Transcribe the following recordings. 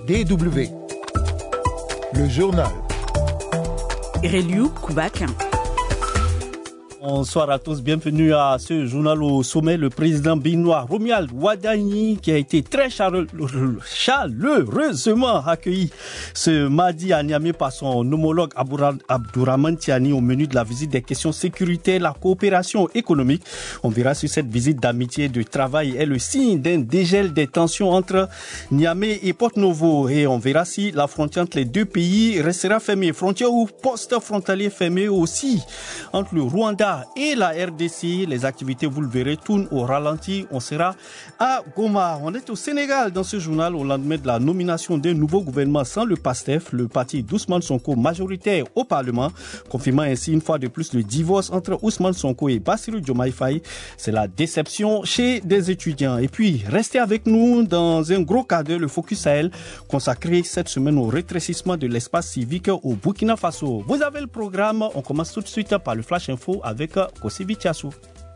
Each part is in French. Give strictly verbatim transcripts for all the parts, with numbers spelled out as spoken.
D W. Le journal. Reliou Koubakin. Bonsoir à tous, bienvenue à ce journal au sommet. Le président béninois Romuald Wadani, qui a été très chaleureusement accueilli ce mardi à Niamey par son homologue Abdourahmane Tiani au menu de la visite des questions sécuritaires, la coopération économique. On verra si cette visite d'amitié et de travail est le signe d'un dégel des tensions entre Niamey et Porto-Novo. Et on verra si la frontière entre les deux pays restera fermée. Frontière ou poste frontalier fermé aussi entre le Rwanda et la R D C. Les activités, vous le verrez, tournent au ralenti. On sera à Goma. On est au Sénégal dans ce journal au lendemain de la nomination d'un nouveau gouvernement sans le PASTEF, le parti d'Ousmane Sonko majoritaire au Parlement, confirmant ainsi une fois de plus le divorce entre Ousmane Sonko et Bassirou Diomaye Faye. C'est la déception chez des étudiants. Et puis, restez avec nous dans un gros quart d'heure, le Focus Sahel, consacré cette semaine au rétrécissement de l'espace civique au Burkina Faso. Vous avez le programme. On commence tout de suite par le Flash Info avec Kossi Bichassou.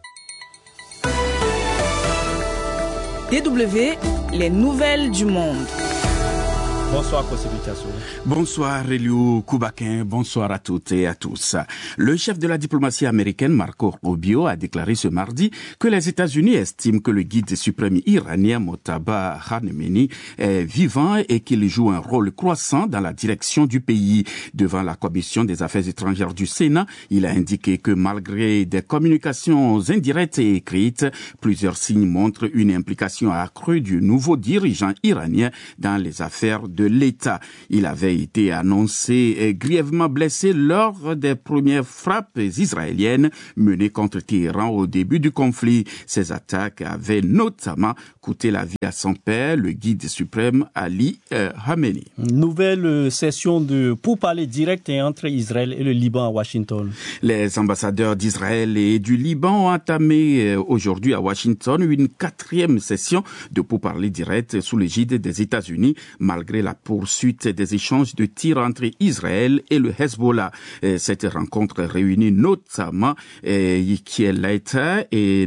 D W, les nouvelles du monde. Bonsoir Kossi Bichassou. Bonsoir Reliou Koubakin, bonsoir à toutes et à tous. Le chef de la diplomatie américaine Marco Rubio a déclaré ce mardi que les États-Unis estiment que le guide suprême iranien Mojtaba Khamenei est vivant et qu'il joue un rôle croissant dans la direction du pays. Devant la commission des affaires étrangères du Sénat, il a indiqué que malgré des communications indirectes et écrites, plusieurs signes montrent une implication accrue du nouveau dirigeant iranien dans les affaires de l'État. Il avait été annoncé et grièvement blessé lors des premières frappes israéliennes menées contre Téhéran au début du conflit. Ces attaques avaient notamment coûté la vie à son père, le guide suprême Ali euh, Khamenei. Nouvelle session de pourparlers directs entre Israël et le Liban à Washington. Les ambassadeurs d'Israël et du Liban ont entamé aujourd'hui à Washington une quatrième session de pourparlers directs sous l'égide des États-Unis, malgré la poursuite des échanges de tirs entre Israël et le Hezbollah. Cette rencontre réunit notamment Yikiel Laita et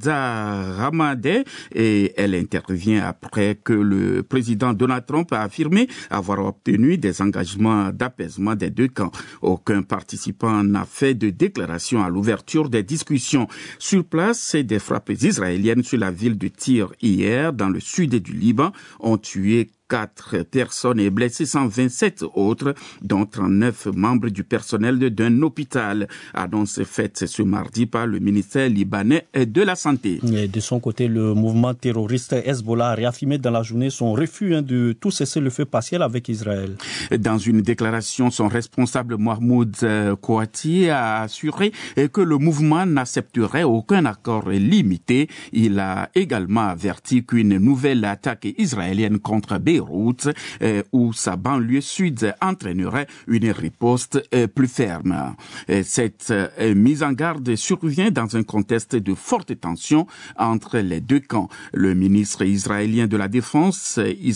Nada Ramadeh et elle intervient après que le président Donald Trump a affirmé avoir obtenu des engagements d'apaisement des deux camps. Aucun participant n'a fait de déclaration à l'ouverture des discussions. Sur place, des frappes israéliennes sur la ville de Tyr hier dans le sud du Liban ont tué quatre personnes et blessé cent vingt-sept autres, dont trente-neuf membres du personnel d'un hôpital. Annonce faite ce mardi par le ministère libanais de la Santé. Et de son côté, le mouvement terroriste Hezbollah a réaffirmé dans la journée son refus hein, de tout cessez-le-feu partiel avec Israël. Dans une déclaration, son responsable Mahmoud Kouati a assuré que le mouvement n'accepterait aucun accord limité. Il a également averti qu'une nouvelle attaque israélienne contre Beyrouth Euh, où sa banlieue sud entraînerait une riposte euh, plus ferme. Euh, cette euh, mise en garde survient dans un contexte de forte tension entre les deux camps. Le ministre israélien de la Défense,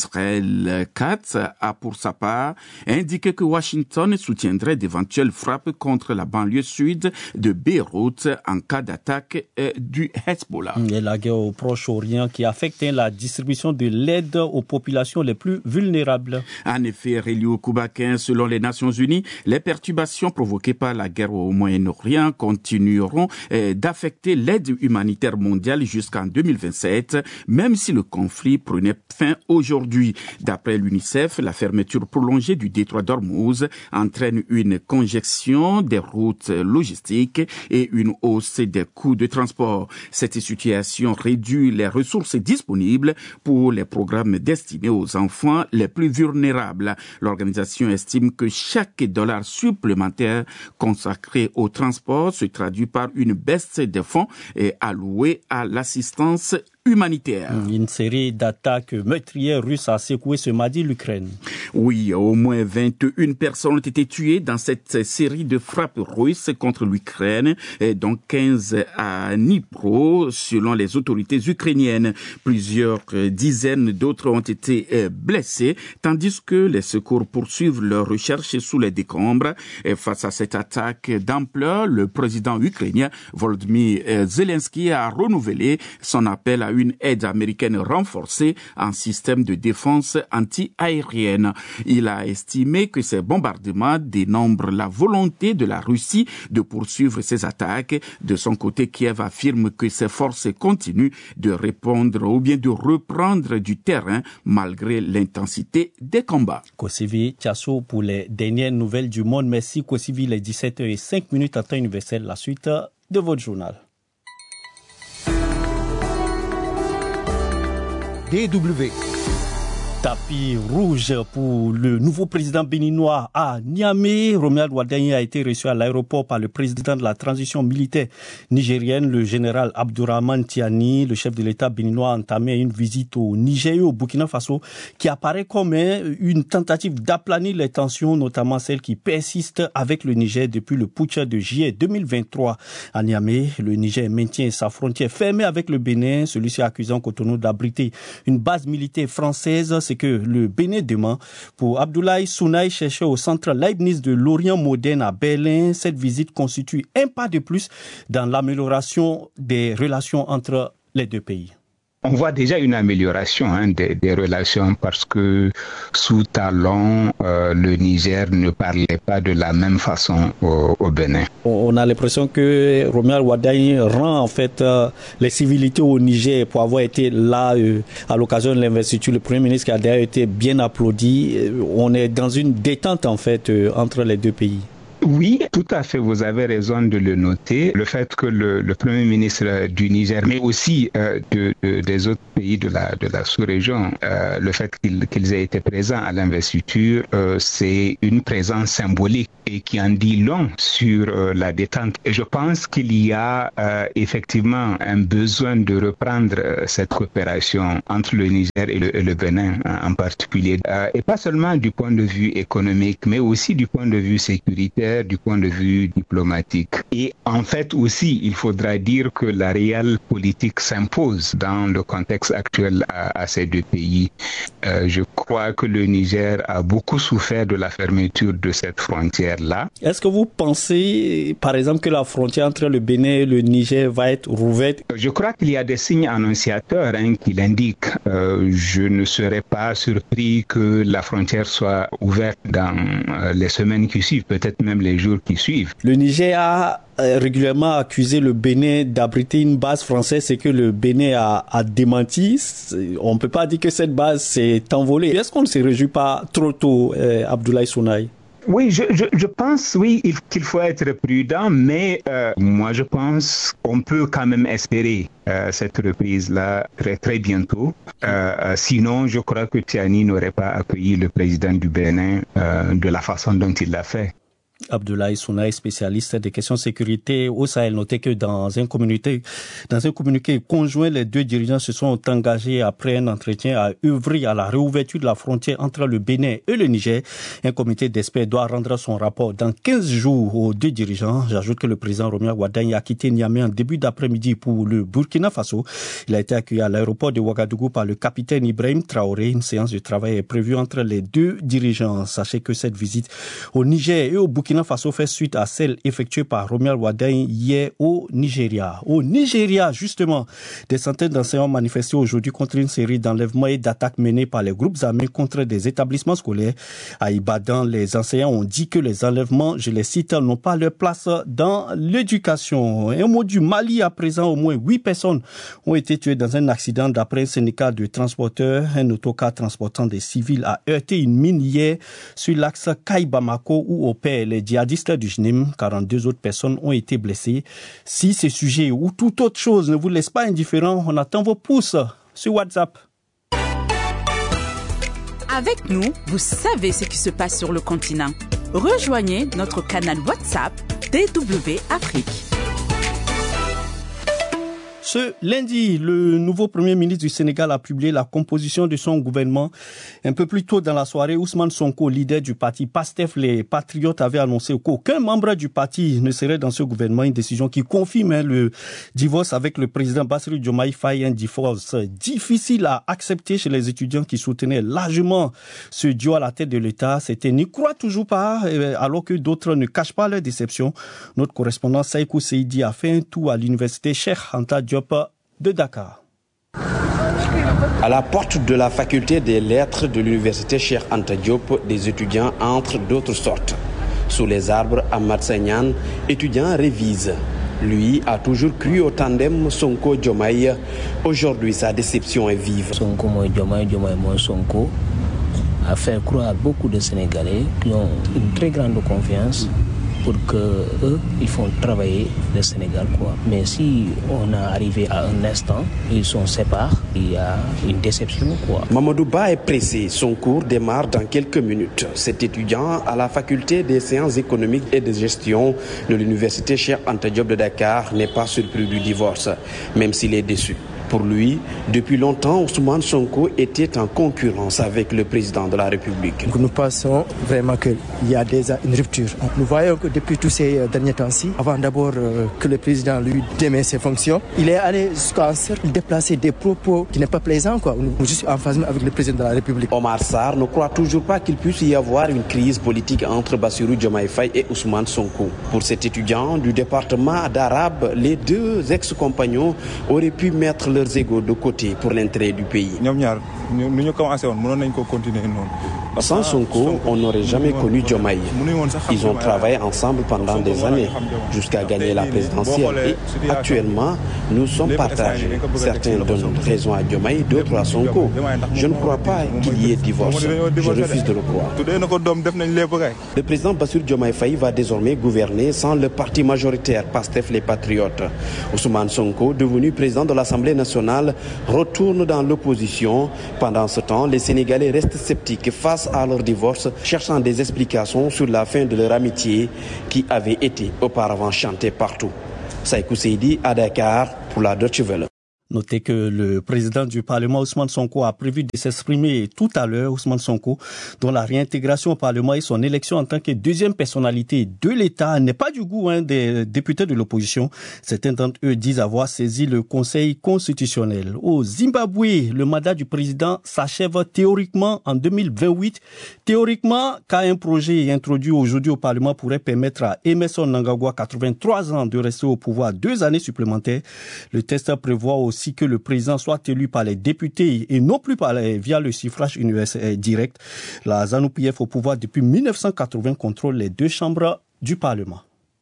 Israël Katz, a pour sa part indiqué que Washington soutiendrait d'éventuelles frappes contre la banlieue sud de Beyrouth en cas d'attaque euh, du Hezbollah. Et la guerre au Proche-Orient qui affecte la distribution de l'aide aux populations les plus vulnérables. En effet, Reliou Koubakin, selon les Nations Unies, les perturbations provoquées par la guerre au Moyen-Orient continueront eh, d'affecter l'aide humanitaire mondiale jusqu'en deux mille vingt-sept, même si le conflit prenait fin aujourd'hui. D'après l'UNICEF, la fermeture prolongée du détroit d'Ormuz entraîne une congestion des routes logistiques et une hausse des coûts de transport. Cette situation réduit les ressources disponibles pour les programmes destinés aux enfants enfants les plus vulnérables. L'organisation estime que chaque dollar supplémentaire consacré au transport se traduit par une baisse des fonds alloués à l'assistance humanitaire. Une série d'attaques meurtrières russes a secoué ce mardi l'Ukraine. Oui, au moins vingt et une personnes ont été tuées dans cette série de frappes russes contre l'Ukraine, dont quinze à Dnipro, selon les autorités ukrainiennes. Plusieurs dizaines d'autres ont été blessés, tandis que les secours poursuivent leurs recherches sous les décombres. Et face à cette attaque d'ampleur, le président ukrainien Volodymyr Zelensky a renouvelé son appel à une aide américaine renforcée en système de défense anti-aérienne. Il a estimé que ces bombardements dénombrent la volonté de la Russie de poursuivre ses attaques. De son côté, Kiev affirme que ses forces continuent de répondre ou bien de reprendre du terrain malgré l'intensité des combats. Kosivi Tiasso pour les dernières nouvelles du monde. Merci Kosivi, il est dix-sept heures cinq en temps universel. La suite de votre journal. D W. Tapis rouge pour le nouveau président béninois à Niamey. Romuald Wadagni a été reçu à l'aéroport par le président de la transition militaire nigérienne, le général Abdourahmane Tiani. Le chef de l'État béninois a entamé une visite au Niger et au Burkina Faso qui apparaît comme une tentative d'aplanir les tensions, notamment celles qui persistent avec le Niger depuis le putsch de juillet deux mille vingt-trois. À Niamey, le Niger maintient sa frontière fermée avec le Bénin, celui-ci accusant Cotonou d'abriter une base militaire française. C'est que le Bénin demande. Pour Abdoulaye Sounaï, chercheur au centre Leibniz de l'Orient moderne à Berlin, cette visite constitue un pas de plus dans l'amélioration des relations entre les deux pays. On voit déjà une amélioration hein, des, des relations parce que sous Talon, euh, le Niger ne parlait pas de la même façon au, au Bénin. On a l'impression que Romuald Wadagni rend en fait euh, les civilités au Niger pour avoir été là euh, à l'occasion de l'investiture. Le Premier ministre qui a d'ailleurs été bien applaudi. On est dans une détente en fait euh, entre les deux pays. Oui, tout à fait, vous avez raison de le noter. Le fait que le, le Premier ministre du Niger, mais aussi euh, de, de, des autres pays de la, de la sous-région, euh, le fait qu'ils, qu'ils aient été présents à l'investiture, euh, c'est une présence symbolique et qui en dit long sur euh, la détente. Et je pense qu'il y a euh, effectivement un besoin de reprendre euh, cette coopération entre le Niger et le, et le Bénin en particulier. Euh, et pas seulement du point de vue économique, mais aussi du point de vue sécuritaire, du point de vue diplomatique. Et en fait aussi, il faudra dire que la réelle politique s'impose dans le contexte actuel à, à ces deux pays. Euh, je crois que le Niger a beaucoup souffert de la fermeture de cette frontière-là. Est-ce que vous pensez, par exemple, que la frontière entre le Bénin et le Niger va être rouverte? Je crois qu'il y a des signes annonciateurs hein, qui l'indiquent. Euh, je ne serais pas surpris que la frontière soit ouverte dans euh, les semaines qui suivent, peut-être même les jours qui suivent. Le Niger a euh, régulièrement accusé le Bénin d'abriter une base française, c'est que le Bénin a, a démenti. On ne peut pas dire que cette base s'est envolée. Est-ce qu'on ne se réjouit pas trop tôt, euh, Abdoulaye Sounaï? Oui, je, je, je pense oui qu'il faut être prudent, mais euh, moi je pense qu'on peut quand même espérer euh, cette reprise-là très, très bientôt. Euh, sinon, je crois que Tiani n'aurait pas accueilli le président du Bénin euh, de la façon dont il l'a fait. Abdoulaye Sounaï, spécialiste des questions de sécurité au Sahel, notait que dans un communiqué, dans un communiqué conjoint, les deux dirigeants se sont engagés après un entretien à œuvrer à la réouverture de la frontière entre le Bénin et le Niger. Un comité d'experts doit rendre son rapport dans quinze jours aux deux dirigeants. J'ajoute que le président Romuald Wadagni a quitté Niamey en début d'après-midi pour le Burkina Faso. Il a été accueilli à l'aéroport de Ouagadougou par le capitaine Ibrahim Traoré. Une séance de travail est prévue entre les deux dirigeants. Sachez que cette visite au Niger et au Burkina Burkina Faso fait suite à celle effectuée par Romuald Wadagni hier au Nigeria. Au Nigeria, justement, des centaines d'enseignants ont manifesté aujourd'hui contre une série d'enlèvements et d'attaques menées par les groupes armés contre des établissements scolaires. À Ibadan, les enseignants ont dit que les enlèvements, je les cite, n'ont pas leur place dans l'éducation. Un mot du Mali, à présent, au moins huit personnes ont été tuées dans un accident d'après un syndicat de transporteurs. Un autocar transportant des civils a heurté une mine hier sur l'axe Kaï-Bamako où opèrent les djihadistes du J N I M. quarante-deux autres personnes ont été blessées. Si ces sujets ou toute autre chose ne vous laisse pas indifférent, on attend vos pouces sur WhatsApp. Avec nous, vous savez ce qui se passe sur le continent. Rejoignez notre canal WhatsApp D W Afrique. Ce lundi, le nouveau Premier ministre du Sénégal a publié la composition de son gouvernement. Un peu plus tôt dans la soirée, Ousmane Sonko, leader du parti PASTEF, les Patriotes, avait annoncé qu'aucun membre du parti ne serait dans ce gouvernement. Une décision qui confirme hein, le divorce avec le président Bassirou Diomaye Faye, un divorce difficile à accepter chez les étudiants qui soutenaient largement ce duo à la tête de l'État. C'était n'y croit toujours pas, alors que d'autres ne cachent pas leur déception. Notre correspondant Saïkou Seydi a fait un tour à l'université Cheikh Anta Diop de Dakar. À la porte de la faculté des lettres de l'université Cheikh Anta Diop, des étudiants entrent d'autres sortes. Sous les arbres, Ahmad Sagnan, étudiant, révise. Lui a toujours cru au tandem Sonko-Diomaye. Aujourd'hui, sa déception est vive. Sonko moi Diomaye, Diomaye moi Sonko a fait croire à beaucoup de Sénégalais qui ont une très grande confiance pour que eux, ils font travailler le Sénégal, quoi. Mais si on est arrivé à un instant, ils sont séparés, il y a une déception, quoi. Mamadou Ba est pressé. Son cours démarre dans quelques minutes. Cet étudiant à la faculté des sciences économiques et de gestion de l'université Cheikh Anta Diop de Dakar n'est pas surpris du divorce, même s'il est déçu. Pour lui, depuis longtemps, Ousmane Sonko était en concurrence avec le président de la République. Nous pensons vraiment qu'il y a déjà une rupture. Nous voyons que depuis tous ces derniers temps-ci, avant d'abord que le président lui démet ses fonctions, il est allé jusqu'à déplacer des propos qui n'est pas plaisant, quoi. Nous sommes juste en phase avec le président de la République. Omar Sarr ne croit toujours pas qu'il puisse y avoir une crise politique entre Bassirou Diomaye Faye et Ousmane Sonko. Pour cet étudiant du département d'Arabe, les deux ex-compagnons auraient pu mettre leurs égos de côté pour l'intérêt du pays. Sans Sonko, on n'aurait jamais connu Diomaye. Ils ont travaillé ensemble pendant des années jusqu'à gagner la présidentielle. Et actuellement, nous sommes partagés. Certains donnent raison à Diomaye, d'autres à Sonko. Je ne crois pas qu'il y ait divorce. Je refuse de le croire. Le président Bassirou Diomaye Faye va désormais gouverner sans le parti majoritaire PASTEF les Patriotes. Ousmane Sonko, devenu président de l'Assemblée nationale, retourne dans l'opposition. Pendant ce temps, les Sénégalais restent sceptiques face à leur divorce, cherchant des explications sur la fin de leur amitié qui avait été auparavant chantée partout. Saïkou Seydi à Dakar pour la Deutsche Welle. Notez que le président du Parlement, Ousmane Sonko, a prévu de s'exprimer tout à l'heure. Ousmane Sonko, dont la réintégration au Parlement et son élection en tant que deuxième personnalité de l'État n'est pas du goût hein, des députés de l'opposition. Certains d'entre eux disent avoir saisi le Conseil constitutionnel. Au Zimbabwe, le mandat du président s'achève théoriquement en deux mille vingt-huit. Théoriquement, car un projet introduit aujourd'hui au Parlement pourrait permettre à Emmerson Mnangagwa, quatre-vingt-trois ans, de rester au pouvoir deux années supplémentaires. Le texte prévoit aussi aussi que le président soit élu par les députés et non plus par les, via le suffrage universel direct. La ZANU-P F au pouvoir depuis mille neuf cent quatre-vingts contrôle les deux chambres du Parlement.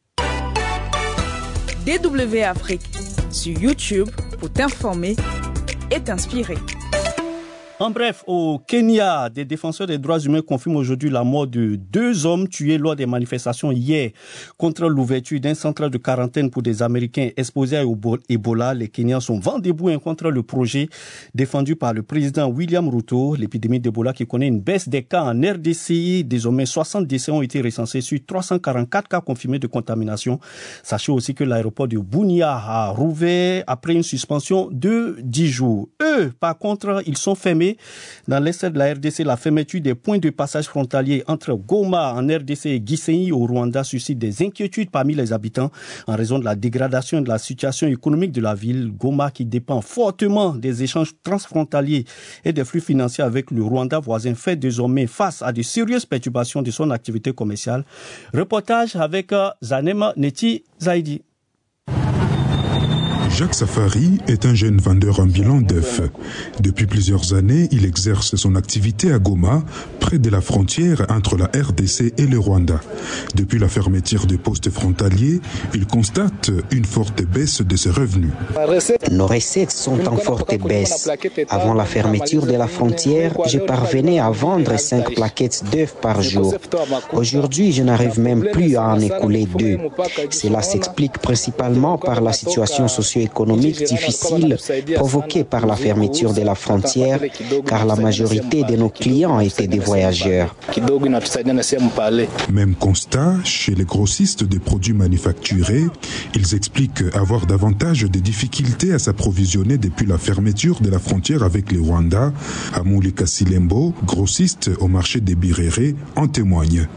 D W Afrique sur YouTube pour t'informer et t'inspirer. En bref, au Kenya, des défenseurs des droits humains confirment aujourd'hui la mort de deux hommes tués lors des manifestations hier contre l'ouverture d'un centre de quarantaine pour des Américains exposés à Ebola. Les Kenyans sont vent debout contre le projet défendu par le président William Ruto. L'épidémie d'Ebola qui connaît une baisse des cas en R D C. Désormais, soixante décès ont été recensés sur trois cent quarante-quatre cas confirmés de contamination. Sachez aussi que l'aéroport de Bunia a rouvert après une suspension de dix jours. Eux, par contre, ils sont fermés. Dans l'est de la R D C, la fermeture des points de passage frontaliers entre Goma en R D C et Gisenyi au Rwanda suscite des inquiétudes parmi les habitants en raison de la dégradation de la situation économique de la ville. Goma, qui dépend fortement des échanges transfrontaliers et des flux financiers avec le Rwanda voisin, fait désormais face à de sérieuses perturbations de son activité commerciale. Reportage avec Zanem Neti Zaidi. Jacques Safari est un jeune vendeur ambulant d'œufs. Depuis plusieurs années, il exerce son activité à Goma, près de la frontière entre la R D C et le Rwanda. Depuis la fermeture des postes frontaliers, il constate une forte baisse de ses revenus. Nos recettes sont en forte baisse. Avant la fermeture de la frontière, je parvenais à vendre cinq plaquettes d'œufs par jour. Aujourd'hui, je n'arrive même plus à en écouler deux. Cela s'explique principalement par la situation socio-économique économique difficile provoquée par la fermeture de la frontière, car la majorité de nos clients étaient des voyageurs. Même constat chez les grossistes des produits manufacturés. Ils expliquent avoir davantage de difficultés à s'approvisionner depuis la fermeture de la frontière avec le Rwanda. Amouli Kasilembo, grossiste au marché des Biréré, en témoigne.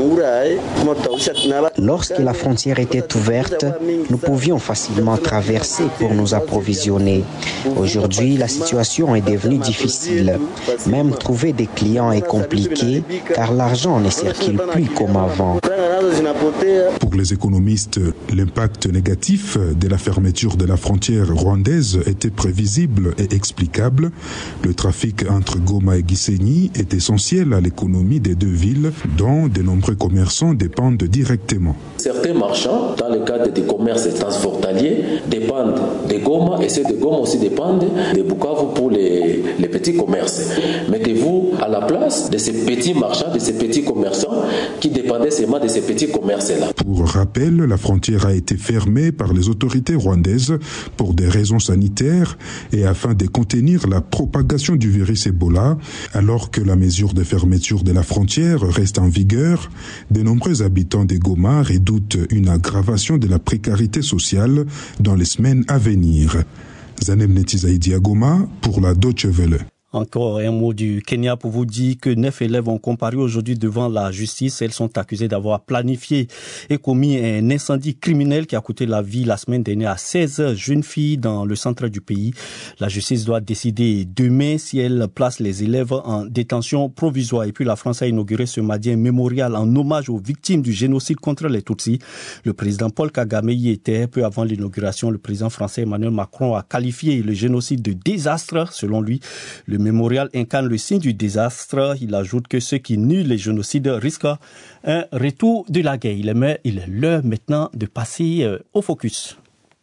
Lorsque la frontière était ouverte, nous pouvions facilement traverser pour nous approvisionner. Aujourd'hui, la situation est devenue difficile. Même trouver des clients est compliqué car l'argent ne circule plus comme avant. Pour les économistes, l'impact négatif de la fermeture de la frontière rwandaise était prévisible et explicable. Le trafic entre Goma et Gisenyi est essentiel à l'économie des deux villes, dont de nombreux commerçants dépendent directement. Certains marchands, dans le cadre des commerces transfrontaliers, dépendent de Goma et ceux de Goma aussi dépendent de Bukavu pour les, les petits commerces. Mettez-vous à la place de ces petits marchands, de ces petits commerçants qui dépendaient seulement de ces petits commerces-là. Pour rappel, la frontière a été fermée par les autorités rwandaises pour des raisons sanitaires et afin de contenir la propagation du virus Ebola. Alors que la mesure de fermeture de la frontière reste en vigueur, de nombreux habitants de Goma redoutent une aggravation de la précarité sociale dans les semaines à venir. Zanem Netizaïdi à Goma pour la Deutsche Welle. Encore un mot du Kenya pour vous dire que neuf élèves ont comparu aujourd'hui devant la justice. Elles sont accusées d'avoir planifié et commis un incendie criminel qui a coûté la vie la semaine dernière à seize jeunes filles dans le centre du pays. La justice doit décider demain si elle place les élèves en détention provisoire. Et puis la France a inauguré ce mardi un mémorial en hommage aux victimes du génocide contre les Tutsis. Le président Paul Kagame y était. Peu avant l'inauguration, le président français Emmanuel Macron a qualifié le génocide de désastre. Selon lui, le mémorial incarne le signe du désastre. Il ajoute que ceux qui nient les génocides risquent un retour de la guerre. Il est, il est l'heure maintenant de passer au Focus.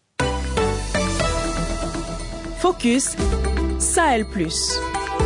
Focus Sahel Plus.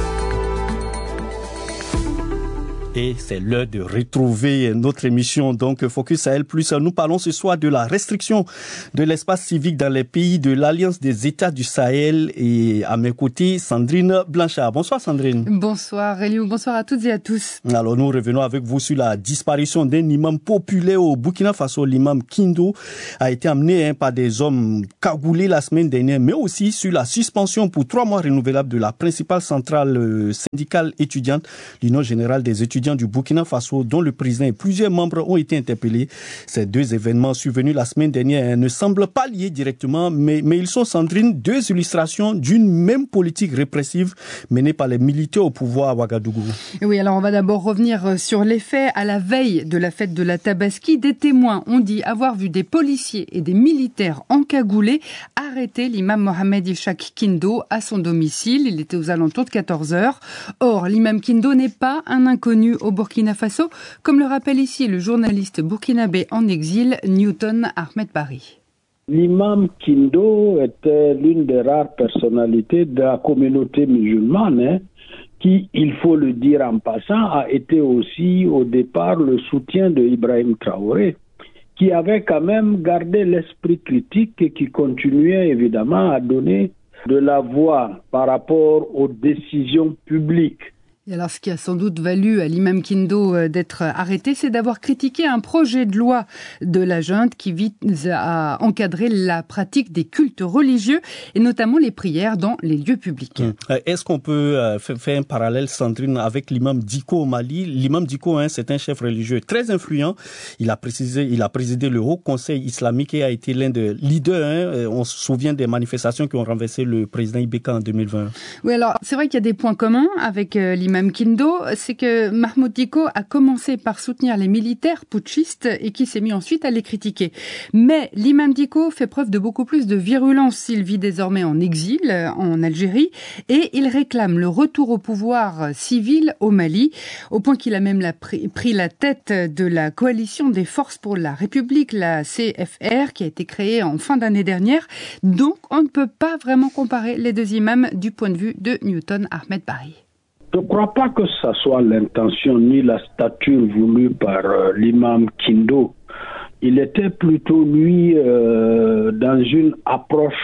Et c'est l'heure de retrouver notre émission, donc Focus Sahel Plus. Nous parlons ce soir de la restriction de l'espace civique dans les pays de l'Alliance des États du Sahel. Et à mes côtés, Sandrine Blanchard. Bonsoir Sandrine. Bonsoir Eliou, bonsoir à toutes et à tous. Alors nous revenons avec vous sur la disparition d'un imam populaire au Burkina Faso. L'imam Kindo a été amené hein, par des hommes cagoulés la semaine dernière, mais aussi sur la suspension pour trois mois renouvelable de la principale centrale euh, syndicale étudiante, l'Union générale des étudiants du Burkina Faso, dont le président et plusieurs membres ont été interpellés. Ces deux événements survenus la semaine dernière ne semblent pas liés directement, mais, mais ils sont, Sandrine, deux illustrations d'une même politique répressive menée par les militaires au pouvoir à Ouagadougou. Oui, alors on va d'abord revenir sur les faits. À la veille de la fête de la Tabaski, des témoins ont dit avoir vu des policiers et des militaires encagoulés arrêter l'imam Mohamed Ishaq Kindo à son domicile. Il était aux alentours de quatorze heures. Or, l'imam Kindo n'est pas un inconnu au Burkina Faso, comme le rappelle ici le journaliste burkinabé en exil, Newton Ahmed Bari. L'imam Kindo était l'une des rares personnalités de la communauté musulmane, hein, qui, il faut le dire en passant, a été aussi au départ le soutien de Ibrahim Traoré, qui avait quand même gardé l'esprit critique et qui continuait évidemment à donner de la voix par rapport aux décisions publiques. Et alors, ce qui a sans doute valu à l'imam Kindo d'être arrêté, c'est d'avoir critiqué un projet de loi de la junte qui vise à encadrer la pratique des cultes religieux et notamment les prières dans les lieux publics. Mmh. Est-ce qu'on peut faire un parallèle, Sandrine, avec l'imam Diko au Mali? L'imam Diko, hein, c'est un chef religieux très influent. Il a précisé, il a présidé le Haut Conseil islamique et a été l'un des leaders. Hein. On se souvient des manifestations qui ont renversé le président Ibeka en deux mille vingt. Oui, alors c'est vrai qu'il y a des points communs avec euh, l'imam L'imam Kindo, c'est que Mahmoud Diko a commencé par soutenir les militaires putschistes et qui s'est mis ensuite à les critiquer. Mais l'imam Diko fait preuve de beaucoup plus de virulence. Il vit désormais en exil en Algérie et il réclame le retour au pouvoir civil au Mali, au point qu'il a même la pris, pris la tête de la coalition des forces pour la République, la C F R, qui a été créée en fin d'année dernière. Donc on ne peut pas vraiment comparer les deux imams du point de vue de Newton Ahmed Bari. Je ne crois pas que ce soit l'intention ni la stature voulue par euh, l'imam Kindo. Il était plutôt, lui, euh, dans une approche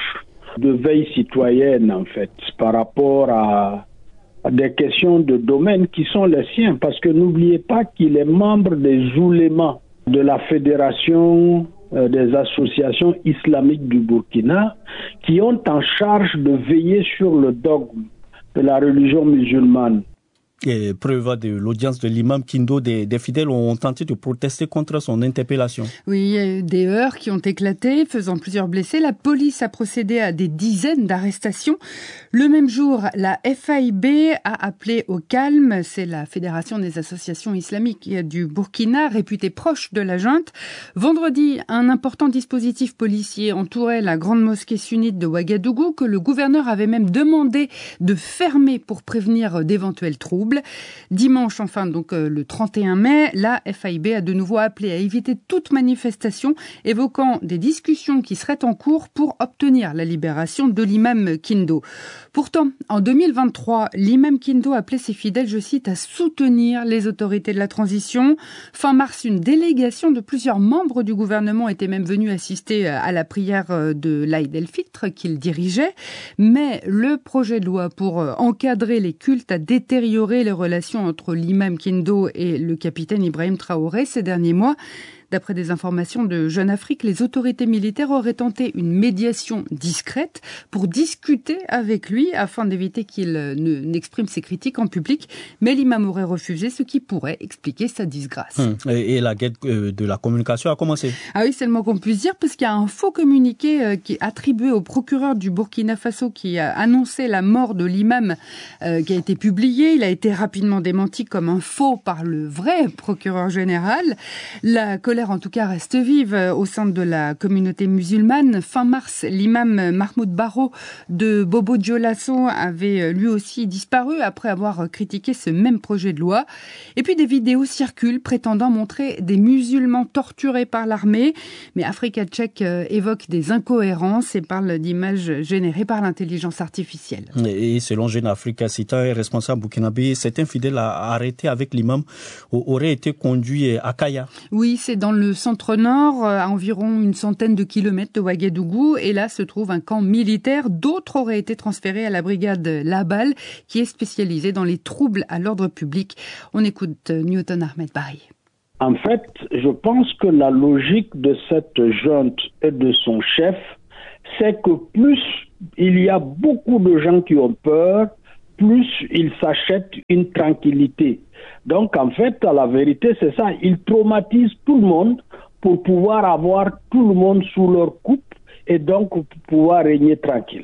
de veille citoyenne, en fait, par rapport à, à des questions de domaine qui sont les siens. Parce que n'oubliez pas qu'il est membre des oulémas de la Fédération euh, des associations islamiques du Burkina, qui ont en charge de veiller sur le dogme de la religion musulmane. Et preuve de l'audience de l'imam Kindo, des, des fidèles ont tenté de protester contre son interpellation. Oui, il y a eu des heurts qui ont éclaté, faisant plusieurs blessés. La police a procédé à des dizaines d'arrestations. Le même jour, la F A I B a appelé au calme. C'est la Fédération des associations islamiques du Burkina, réputée proche de la junte. Vendredi, un important dispositif policier entourait la grande mosquée sunnite de Ouagadougou, que le gouverneur avait même demandé de fermer pour prévenir d'éventuels troubles. Dimanche, enfin, donc euh, le trente et un mai, la F A I B a de nouveau appelé à éviter toute manifestation, évoquant des discussions qui seraient en cours pour obtenir la libération de l'imam Kindo. Pourtant, en deux mille vingt-trois, l'imam Kindo appelait ses fidèles, je cite, à soutenir les autorités de la transition. Fin mars, une délégation de plusieurs membres du gouvernement était même venue assister à la prière de l'Aïd el-Fitr qu'il dirigeait. Mais le projet de loi pour encadrer les cultes a détérioré les relations entre l'imam Kindo et le capitaine Ibrahim Traoré ces derniers mois. D'après des informations de Jeune Afrique, les autorités militaires auraient tenté une médiation discrète pour discuter avec lui afin d'éviter qu'il ne, n'exprime ses critiques en public. Mais l'imam aurait refusé, ce qui pourrait expliquer sa disgrâce. Hum, et la guerre de la communication a commencé. Ah oui, c'est le moins qu'on puisse dire, parce qu'il y a un faux communiqué qui est attribué au procureur du Burkina Faso qui a annoncé la mort de l'imam euh, qui a été publié. Il a été rapidement démenti comme un faux par le vrai procureur général. La colère en tout cas reste vive au sein de la communauté musulmane. Fin mars, l'imam Mahmoud Baro de Bobo Dioulasso avait lui aussi disparu après avoir critiqué ce même projet de loi. Et puis des vidéos circulent prétendant montrer des musulmans torturés par l'armée. Mais Africa Check évoque des incohérences et parle d'images générées par l'intelligence artificielle. Et selon Jeune Afrique, Cita, responsable burkinabé, cet infidèle arrêté avec l'imam aurait été conduit à Kaya. Oui, c'est dans le centre-nord, à environ une centaine de kilomètres de Ouagadougou. Et là se trouve un camp militaire. D'autres auraient été transférés à la brigade Labal, qui est spécialisée dans les troubles à l'ordre public. On écoute Newton Ahmed Barry. En fait, je pense que la logique de cette junte et de son chef, c'est que plus il y a beaucoup de gens qui ont peur, plus ils s'achètent une tranquillité. Donc, en fait, à la vérité, c'est ça. Ils traumatisent tout le monde pour pouvoir avoir tout le monde sous leur coupe et donc pouvoir régner tranquille.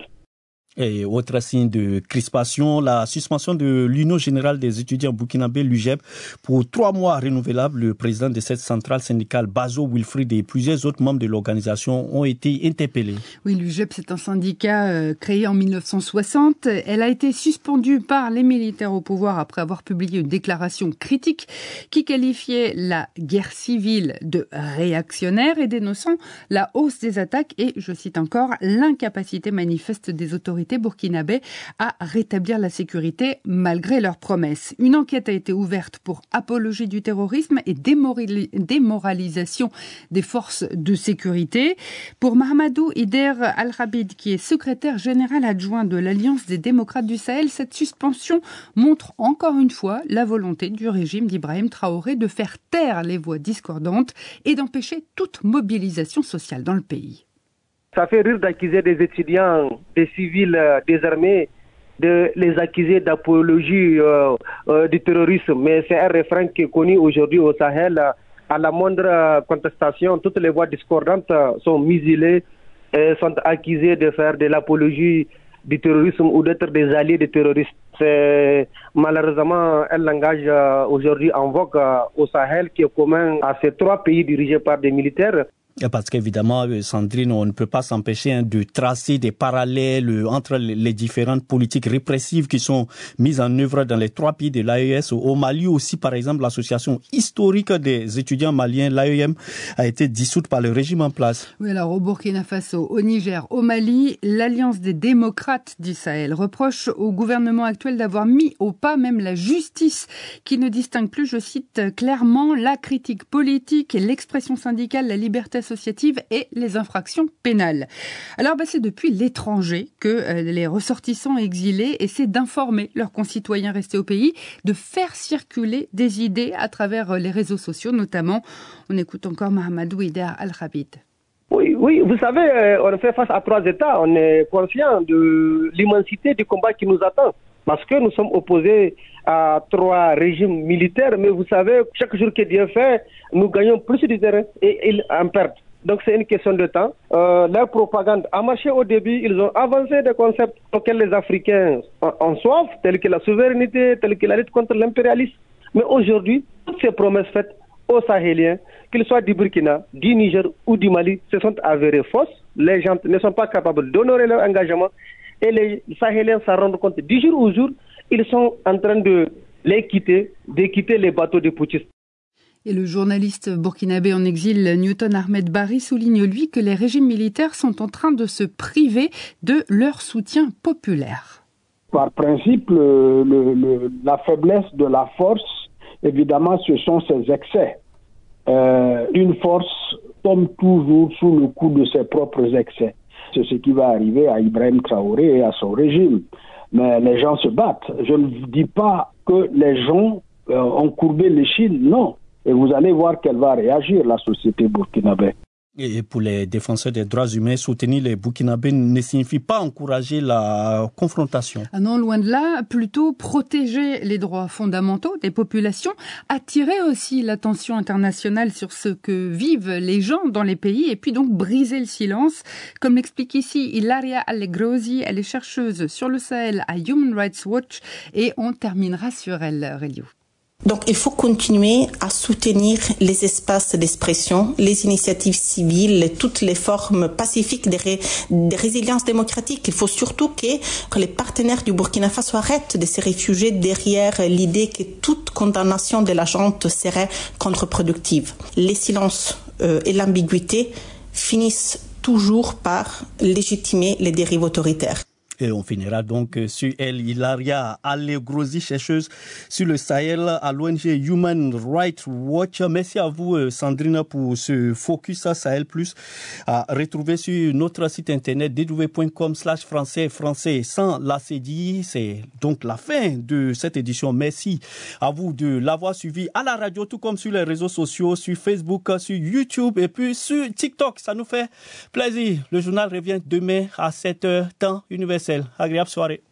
Et autre signe de crispation, la suspension de l'Union générale des étudiants burkinabés, l'U G E B, pour trois mois renouvelables. Le président de cette centrale syndicale, Bazo Wilfried, et plusieurs autres membres de l'organisation ont été interpellés. Oui, l'U G E B, c'est un syndicat euh, créé en mille neuf cent soixante. Elle a été suspendue par les militaires au pouvoir après avoir publié une déclaration critique qui qualifiait la guerre civile de réactionnaire et dénonçant la hausse des attaques et, je cite encore, l'incapacité manifeste des autorités burkinabés à rétablir la sécurité malgré leurs promesses. Une enquête a été ouverte pour apologie du terrorisme et démoralisation des forces de sécurité. Pour Mahamadou Ider Al-Rabid, qui est secrétaire général adjoint de l'Alliance des démocrates du Sahel, cette suspension montre encore une fois la volonté du régime d'Ibrahim Traoré de faire taire les voix discordantes et d'empêcher toute mobilisation sociale dans le pays. Ça fait rire d'accuser des étudiants, des civils euh, désarmés, de les accuser d'apologie euh, euh, du terrorisme. Mais c'est un refrain qui est connu aujourd'hui au Sahel. À la moindre contestation, toutes les voix discordantes sont muselées et sont accusées de faire de l'apologie du terrorisme ou d'être des alliés des terroristes. C'est malheureusement un langage euh, aujourd'hui en vogue euh, au Sahel qui est commun à ces trois pays dirigés par des militaires. Parce qu'évidemment, Sandrine, on ne peut pas s'empêcher de tracer des parallèles entre les différentes politiques répressives qui sont mises en œuvre dans les trois pays de l'A E S. Au Mali aussi, par exemple, l'association historique des étudiants maliens, l'A E M, a été dissoute par le régime en place. Oui, alors au Burkina Faso, au Niger, au Mali, l'Alliance des démocrates du Sahel reproche au gouvernement actuel d'avoir mis au pas même la justice, qui ne distingue plus, je cite clairement, la critique politique et l'expression syndicale, la liberté associative et les infractions pénales. Alors, bah, c'est depuis l'étranger que euh, les ressortissants exilés essaient d'informer leurs concitoyens restés au pays, de faire circuler des idées à travers euh, les réseaux sociaux notamment. On écoute encore Mahamadou Ida Al-Khabid. Oui, oui, vous savez, on fait face à trois États. On est conscient de l'immensité du combat qui nous attend. Parce que nous sommes opposés à trois régimes militaires. Mais vous savez, chaque jour que Dieu fait, nous gagnons plus de terrain et ils en perdent. Donc c'est une question de temps. Euh, leur propagande a marché au début. Ils ont avancé des concepts auxquels les Africains ont soif, tels que la souveraineté, tels que la lutte contre l'impérialisme. Mais aujourd'hui, toutes ces promesses faites aux Sahéliens, qu'ils soient du Burkina, du Niger ou du Mali, se sont avérées fausses. Les gens ne sont pas capables d'honorer leur engagement et les Sahéliens s'en rendent compte du jour au jour. Ils sont en train de les quitter, de quitter les bateaux des putschistes. Et le journaliste burkinabé en exil Newton Ahmed Bari souligne, lui, que les régimes militaires sont en train de se priver de leur soutien populaire. Par principe, le, le, le, la faiblesse de la force, évidemment, ce sont ses excès. Euh, une force tombe toujours sous le coup de ses propres excès. C'est ce qui va arriver à Ibrahim Traoré et à son régime. Mais les gens se battent. Je ne dis pas que les gens euh, ont courbé l'échine, non. Et vous allez voir qu'elle va réagir, la société burkinabé. Et pour les défenseurs des droits humains, soutenir les Burkinabés ne signifie pas encourager la confrontation. Ah non, loin de là, plutôt protéger les droits fondamentaux des populations, attirer aussi l'attention internationale sur ce que vivent les gens dans les pays et puis donc briser le silence. Comme l'explique ici Ilaria Allegrosi, elle est chercheuse sur le Sahel à Human Rights Watch et on terminera sur elle, Relio. Donc il faut continuer à soutenir les espaces d'expression, les initiatives civiles, toutes les formes pacifiques de, ré, de résilience démocratique. Il faut surtout que, que les partenaires du Burkina Faso arrêtent de se réfugier derrière l'idée que toute condamnation de la junte serait contre-productive. Les silences euh, et l'ambiguïté finissent toujours par légitimer les dérives autoritaires. Et on finira donc sur elle, Ilaria Allegrosi, chercheuse sur le Sahel à l'O N G Human Rights Watch. Merci à vous, Sandrine, pour ce focus à Sahel Plus, à retrouver sur notre site internet d w point com slash français, français sans la C D I. C'est donc la fin de cette édition. Merci à vous de l'avoir suivi à la radio, tout comme sur les réseaux sociaux, sur Facebook, sur YouTube et puis sur TikTok. Ça nous fait plaisir. Le journal revient demain à sept heures, temps universel. Agréable soirée.